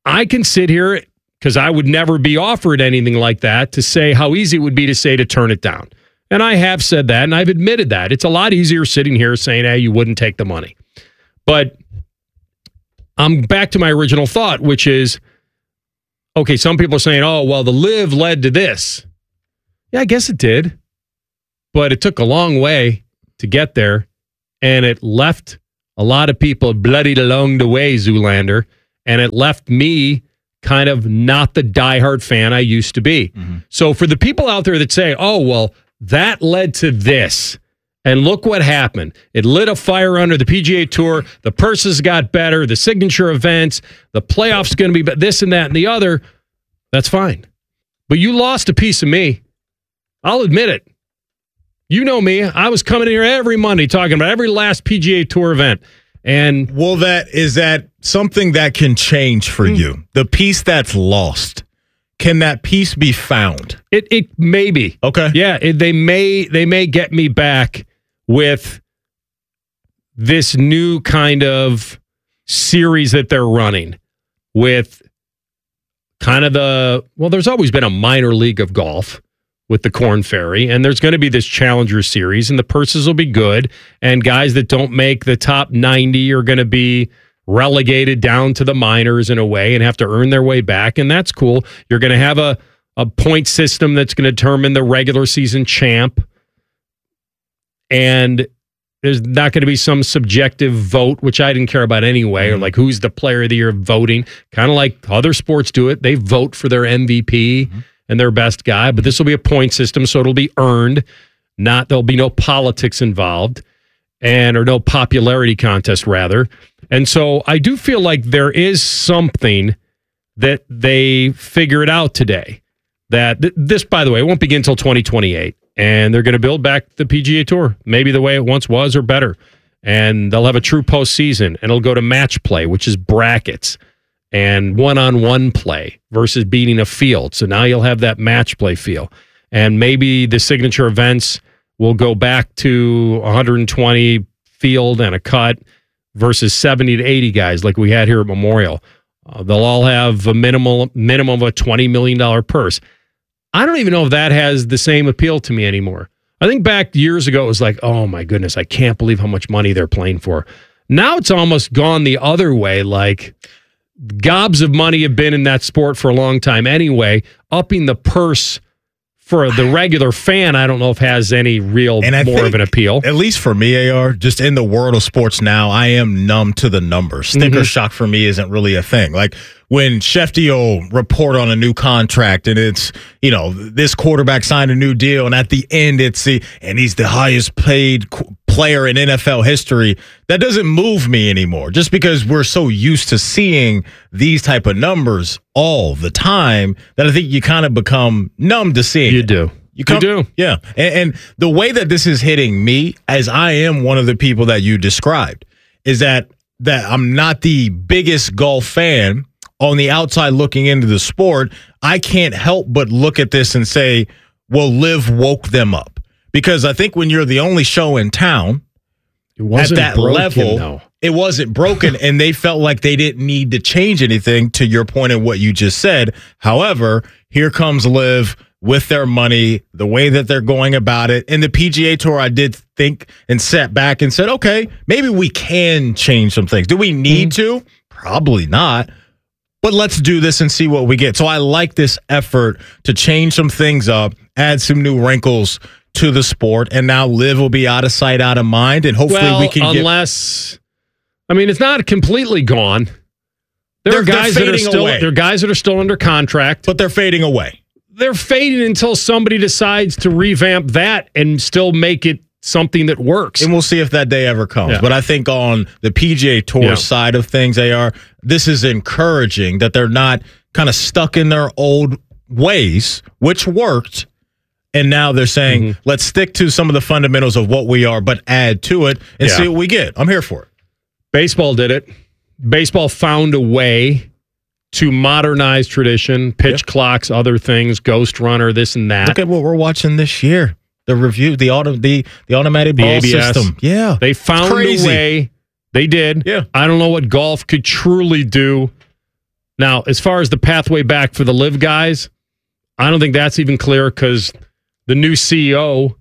I can sit here because I would never be offered anything like that to say how easy it would be to say to turn it down. And I have said that, and I've admitted that. It's a lot easier sitting here saying, hey, you wouldn't take the money. But I'm back to my original thought, which is, okay, some people are saying, oh, well, the live led to this. Yeah, I guess it did. But it took a long way to get there, and it left a lot of people bloodied along the way, Zoolander, and it left me kind of not the diehard fan I used to be. Mm-hmm. So for the people out there that say, oh, well, that led to this, and look what happened. It lit a fire under the P G A Tour. The purses got better. The signature events, the playoffs going to be this and that and the other. That's fine. But you lost a piece of me. I'll admit it. You know me. I was coming in here every Monday talking about every last P G A Tour event. And well, that is that something that can change for mm. you. The piece that's lost. Can that piece be found? It it may be. Okay. Yeah, it, they may they may get me back with this new kind of series that they're running with kind of the, well, there's always been a minor league of golf with the Corn Ferry, and there's going to be this Challenger Series, and the purses will be good, and guys that don't make the top ninety are going to be relegated down to the minors in a way and have to earn their way back, and that's cool. You're going to have a, a point system that's going to determine the regular season champ, and there's not going to be some subjective vote, which I didn't care about anyway, mm-hmm. or like who's the player of the year voting, kind of like other sports do it. They vote for their M V P, mm-hmm. and their best guy, but this will be a point system, so it'll be earned. Not there'll be no politics involved, and or no popularity contest rather. And so I do feel like there is something that they figured out today. That th- this, by the way, won't begin until twenty twenty-eight, and they're going to build back the P G A Tour, maybe the way it once was or better. And they'll have a true postseason, and it'll go to match play, which is brackets. And one-on-one play versus beating a field. So now you'll have that match play feel. And maybe the signature events will go back to one hundred twenty field and a cut versus seventy to eighty guys like we had here at Memorial. Uh, they'll all have a minimal minimum of a twenty million dollars purse. I don't even know if that has the same appeal to me anymore. I think back years ago, it was like, oh my goodness, I can't believe how much money they're playing for. Now it's almost gone the other way, like gobs of money have been in that sport for a long time anyway. Upping the purse for the regular fan, I don't know if has any real and more of an appeal. At least for me, A R, just in the world of sports now, I am numb to the numbers. Sticker mm-hmm. shock for me isn't really a thing. Like when Shefty will report on a new contract and it's, you know, this quarterback signed a new deal, and at the end it's the, and he's the highest paid qu- player in N F L history. That doesn't move me anymore, just because we're so used to seeing these type of numbers all the time that I think you kind of become numb to seeing. You do. You, come, you do. Yeah. And, and the way that this is hitting me, as I am one of the people that you described, is that that I'm not the biggest golf fan. On the outside looking into the sport, I can't help but look at this and say, well, Liv woke them up. Because I think when you're the only show in town, it wasn't at that broken, level, though. It wasn't broken, and they felt like they didn't need to change anything, to your point of what you just said. However, here comes Liv with their money, the way that they're going about it. And the P G A Tour, I did think and sat back and said, okay, maybe we can change some things. Do we need mm-hmm. to? Probably not. But let's do this and see what we get. So I like this effort to change some things up, add some new wrinkles to the sport, and now Liv will be out of sight, out of mind, and hopefully well, we can unless, get... unless, I mean, it's not completely gone. There they're, are guys that are still away. there are guys that are still under contract, but they're fading away. They're fading until somebody decides to revamp that and still make it something that works. And we'll see if that day ever comes. Yeah. But I think on the P G A Tour yeah. side of things, they are, this is encouraging that they're not kind of stuck in their old ways, which worked. And now they're saying, mm-hmm. let's stick to some of the fundamentals of what we are, but add to it and yeah. see what we get. I'm here for it. Baseball did it. Baseball found a way to modernize tradition, pitch yep. clocks, other things, ghost runner, this and that. Look at what we're watching this year. The review, the auto, the the automatic the ball A B S system. Yeah, they found a way. They did. Yeah, I don't know what golf could truly do Now, as far as the pathway back for the live guys, I don't think that's even clear because the new C E O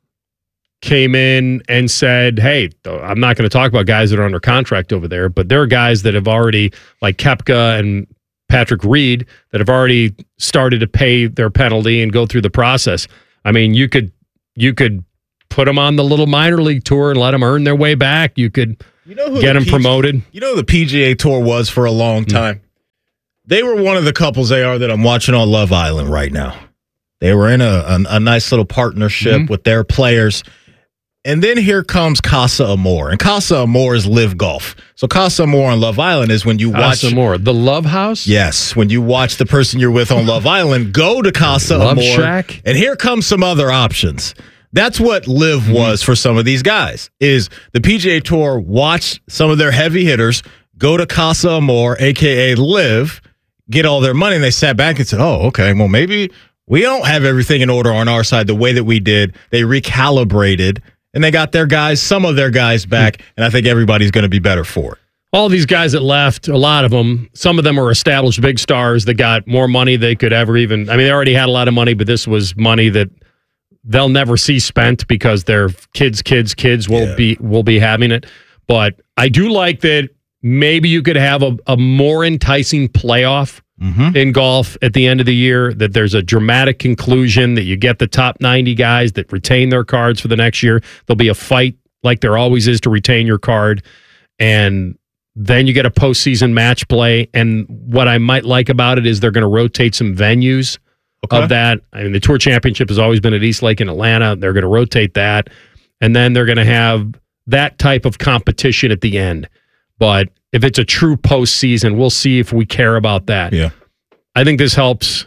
came in and said, hey, I'm not going to talk about guys that are under contract over there, but there are guys that have already, like Koepka and Patrick Reed, that have already started to pay their penalty and go through the process. I mean, you could you could put them on the little minor league tour and let them earn their way back. You could you know who get the them P G- promoted. You know who the P G A Tour was for a long time? Mm. They were one of the couples they are that I'm watching on Love Island right now. They were in a, a, a nice little partnership mm-hmm. with their players. And then here comes Casa Amor. And Casa Amor is Live Golf. So Casa Amor on Love Island is when you watch... Casa Amor, the Love House? Yes. When you watch the person you're with on Love Island, go to Casa Love Amor. Shack? And here comes some other options. That's what Live mm-hmm. was for some of these guys, is the P G A Tour watched some of their heavy hitters go to Casa Amor, a k a. Live, get all their money, and they sat back and said, oh, okay, well, maybe we don't have everything in order on our side the way that we did. They recalibrated, and they got their guys, some of their guys back, mm-hmm. and I think everybody's going to be better for it. All these guys that left, a lot of them, some of them are established big stars that got more money they could ever even, I mean, they already had a lot of money, but this was money that they'll never see spent because their kids, kids, kids will yeah. be will be having it. But I do like that maybe you could have a, a more enticing playoff mm-hmm. in golf at the end of the year, that there's a dramatic conclusion, that you get the top ninety guys that retain their cards for the next year. There'll be a fight like there always is to retain your card. And then you get a postseason match play. And what I might like about it is they're going to rotate some venues okay. of that. I mean, the Tour Championship has always been at East Lake in Atlanta. They're going to rotate that. And then they're going to have that type of competition at the end. But if it's a true postseason, we'll see if we care about that. Yeah. I think this helps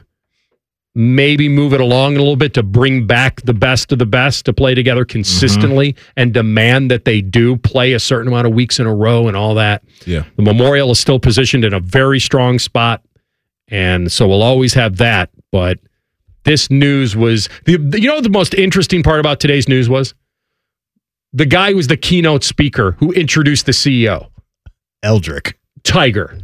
maybe move it along a little bit to bring back the best of the best to play together consistently mm-hmm. and demand that they do play a certain amount of weeks in a row and all that. Yeah. The Memorial is still positioned in a very strong spot, and so we'll always have that. But this news was, the, the, you know, the most interesting part about today's news was the guy who was the keynote speaker who introduced the C E O. Eldrick. Tiger.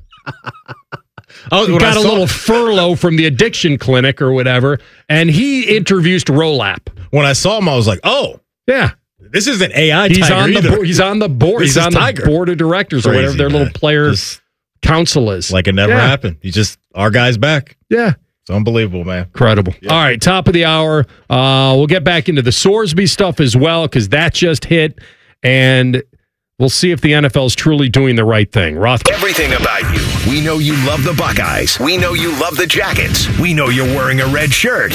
Oh, he got a little furlough from the addiction clinic or whatever, and he introduced Rolap. When I saw him, I was like, "Oh, yeah, this isn't A I." He's Tiger on the either. bo- he's on the board. This he's on Tiger. the board of directors Crazy, or whatever their man. little player Just council is. like it never yeah. happened. He just our guy's back. Yeah. It's unbelievable, man. Incredible. Yeah. All right, top of the hour. Uh, we'll get back into the Sorsby stuff as well because that just hit, and we'll see if the N F L is truly doing the right thing. Roth. Everything about you. We know you love the Buckeyes. We know you love the Jackets. We know you're wearing a red shirt.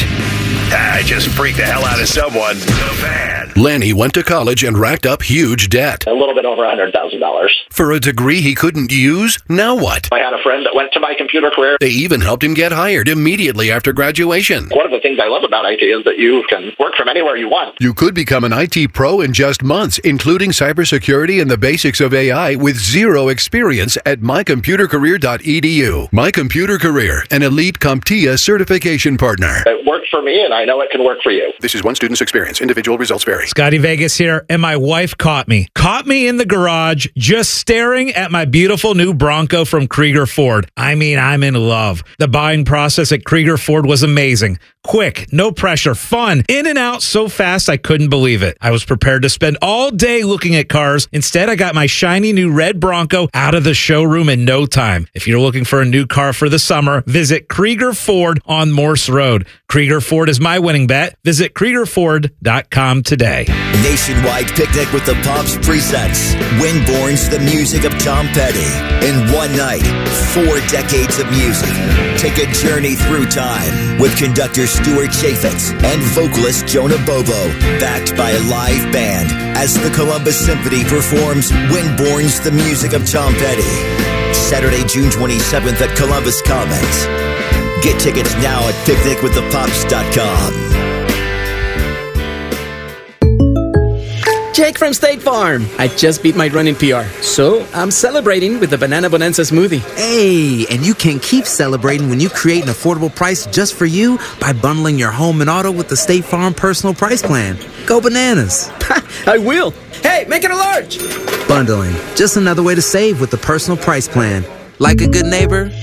I just freaked the hell out of someone. The Fan. Lanny went to college and racked up huge debt. A little bit over one hundred thousand dollars. For a degree he couldn't use? Now what? I had a friend that went to my computer career. They even helped him get hired immediately after graduation. One of the things I love about I T is that you can work from anywhere you want. You could become an I T pro in just months, including cybersecurity and the basics of A I with zero experience at my computer career dot e d u. My Computer Career, an elite CompTIA certification partner. It worked for me, and I know it can work for you. This is one student's experience. Individual results vary. Scotty Vegas here, and my wife caught me. Caught me in the garage just staring at my beautiful new Bronco from Krieger Ford. I mean, I'm in love. The buying process at Krieger Ford was amazing. Quick, no pressure, fun, in and out so fast I couldn't believe it. I was prepared to spend all day looking at cars. Instead, I got my shiny new red Bronco out of the showroom in no time. If you're looking for a new car for the summer, visit Krieger Ford on Morse Road. Krieger Ford is my winning bet. Visit Krieger Ford dot com today. Nationwide picnic with the Pops presents Winborn's The Music of Tom Petty. In one night, four decades of music. Take a journey through time with conductor Stuart Chaffetz and vocalist Jonah Bobo, backed by a live band as the Columbus Symphony performs Winborn's The Music of Tom Petty. Saturday, June twenty-seventh at Columbus Commons. Get tickets now at picnic with the pops dot com. Jake from State Farm. I just beat my running P R, so I'm celebrating with the Banana Bonanza smoothie. Hey, and you can keep celebrating when you create an affordable price just for you by bundling your home and auto with the State Farm Personal Price Plan. Go bananas. I will. Hey, make it a large. Bundling, just another way to save with the Personal Price Plan. Like a good neighbor,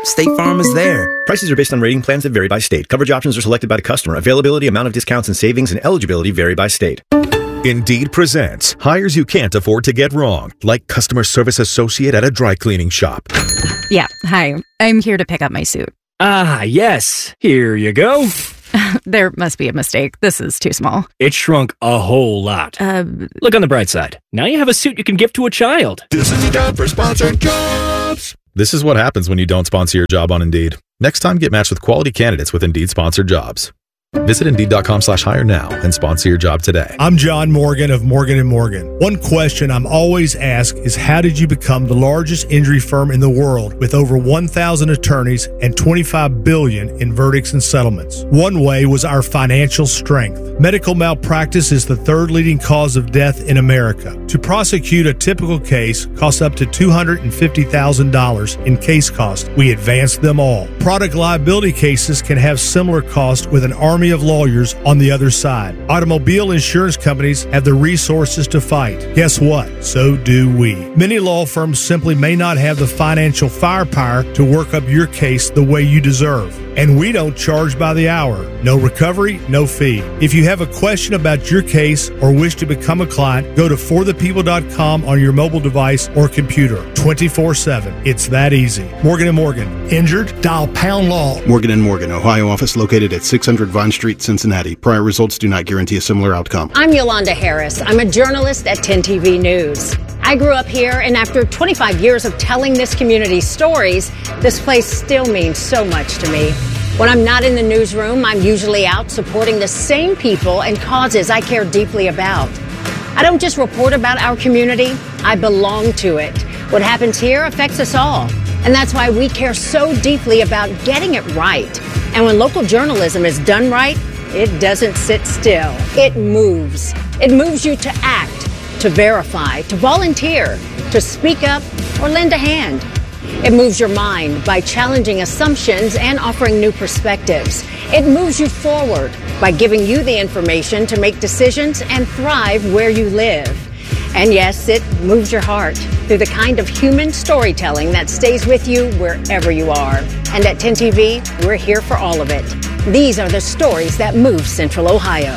State Farm is there. Prices are based on rating plans that vary by state. Coverage options are selected by the customer. Availability, amount of discounts and savings, and eligibility vary by state. Indeed presents hires you can't afford to get wrong, like customer service associate at a dry cleaning shop. Yeah, hi. I'm here to pick up my suit. Ah, yes. Here you go. There must be a mistake. This is too small. It shrunk a whole lot. Uh, Look on the bright side. Now you have a suit you can give to a child. This is time for sponsored jobs. This is what happens when you don't sponsor your job on Indeed. Next time, get matched with quality candidates with Indeed sponsored jobs. Visit Indeed.com slash hire now and sponsor your job today. I'm John Morgan of Morgan and Morgan. One question I'm always asked is, how did you become the largest injury firm in the world with over one thousand attorneys and twenty-five billion dollars in verdicts and settlements? One way was our financial strength. Medical malpractice is the third leading cause of death in America. To prosecute a typical case costs up to two hundred fifty thousand dollars in case costs. We advanced them all. Product liability cases can have similar costs with an army of lawyers on the other side. Automobile insurance companies have the resources to fight. Guess what? So do we. Many law firms simply may not have the financial firepower to work up your case the way you deserve. And we don't charge by the hour. No recovery, no fee. If you have a question about your case or wish to become a client, go to for the people dot com on your mobile device or computer. twenty-four seven. It's that easy. Morgan and Morgan. Injured? Dial pound law. Morgan and Morgan, Ohio office located at six hundred Vine Street, Cincinnati. Prior results do not guarantee a similar outcome. I'm Yolanda Harris. I'm a journalist at ten T V News. I grew up here, and after twenty-five years of telling this community's stories, this place still means so much to me. When I'm not in the newsroom, I'm usually out supporting the same people and causes I care deeply about. I don't just report about our community, I belong to it. What happens here affects us all, and that's why we care so deeply about getting it right. And when local journalism is done right, it doesn't sit still. It moves. It moves you to act, to verify, to volunteer, to speak up, or lend a hand. It moves your mind by challenging assumptions and offering new perspectives. It moves you forward by giving you the information to make decisions and thrive where you live. And yes, it moves your heart through the kind of human storytelling that stays with you wherever you are. And at ten T V, we're here for all of it. These are the stories that move Central Ohio.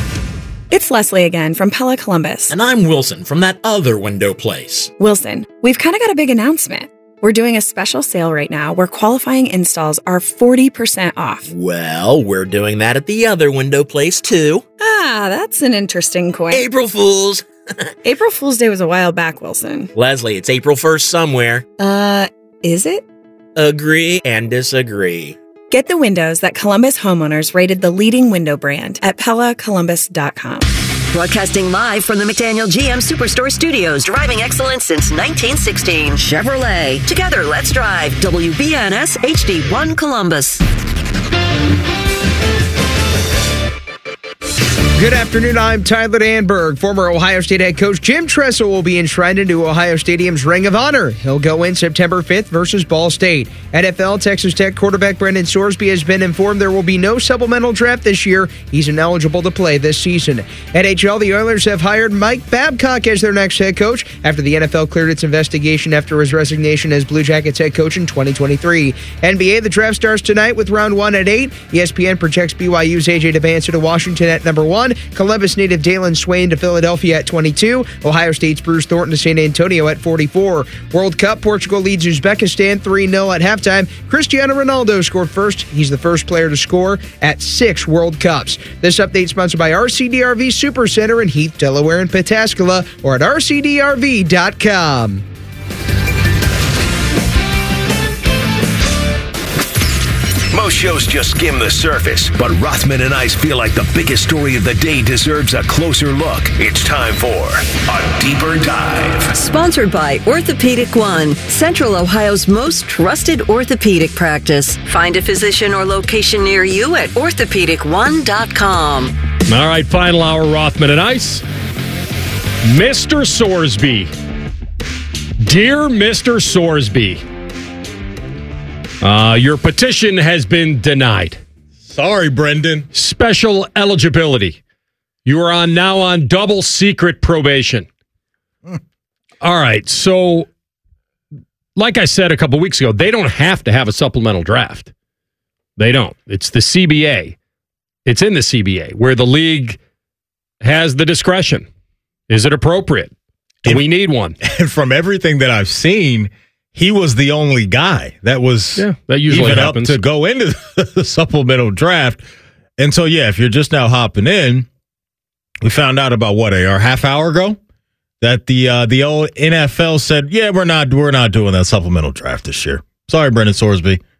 It's Leslie again from Pella Columbus. And I'm Wilson from that other window place. Wilson, we've kind of got a big announcement. We're doing a special sale right now where qualifying installs are forty percent off. Well, we're doing that at the other window place too. Ah, that's an interesting coin. April Fools. April Fool's Day was a while back, Wilson. Leslie, it's April first somewhere. Uh, is it? Agree and disagree. Get the windows that Columbus homeowners rated the leading window brand at Pella Columbus dot com. Broadcasting live from the McDaniel G M Superstore Studios. Driving excellence since nineteen sixteen. Chevrolet. Together, let's drive. W B N S H D one Columbus. Good afternoon, I'm Tyler Danberg. Former Ohio State head coach Jim Tressel will be enshrined into Ohio Stadium's Ring of Honor. He'll go in September fifth versus Ball State. N F L Texas Tech quarterback Brendan Sorsby has been informed there will be no supplemental draft this year. He's ineligible to play this season. N H L, the Oilers have hired Mike Babcock as their next head coach after the N F L cleared its investigation after his resignation as Blue Jackets head coach in twenty twenty-three. N B A, the draft starts tonight with round one at eight. E S P N projects B Y U's A J Davancia to Washington at number one. Columbus native Dalen Swain to Philadelphia at twenty-two. Ohio State's Bruce Thornton to San Antonio at forty-four. World Cup, Portugal leads Uzbekistan three nil at halftime. Cristiano Ronaldo scored first. He's the first player to score at six World Cups. This update sponsored by R C D R V Supercenter in Heath, Delaware, and Pataskala, or at R C D R V dot com. Most shows just skim the surface, but Rothman and I feel like the biggest story of the day deserves a closer look. It's time for a deeper dive. Sponsored by Orthopedic One, Central Ohio's most trusted orthopedic practice. Find a physician or location near you at orthopedic one dot com. All right, final hour, Rothman and Ice. Mister Sorsby. Dear Mister Sorsby, uh, your petition has been denied. Sorry, Brendan. Special eligibility. You are on now on double secret probation. Hmm. All right, so like I said a couple weeks ago, they don't have to have a supplemental draft. They don't. It's the C B A. It's in the C B A where the league has the discretion. Is it appropriate? Do and, we need one? And from everything that I've seen, he was the only guy that was yeah, that usually even happens. up to go into the supplemental draft. And so, yeah, if you're just now hopping in, we found out about what, a half hour ago that the uh, the old N F L said, yeah, we're not we're not doing that supplemental draft this year. Sorry, Brendan Sorsby.